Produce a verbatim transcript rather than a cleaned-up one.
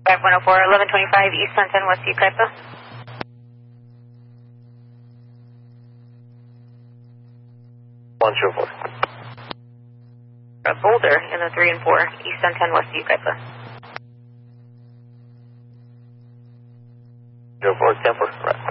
five one oh four, eleven twenty-five, East one ten, West Yucaipa. one zero four. Boulder in the three and four, East one ten, West Yucaipa. zero four, ten four, right.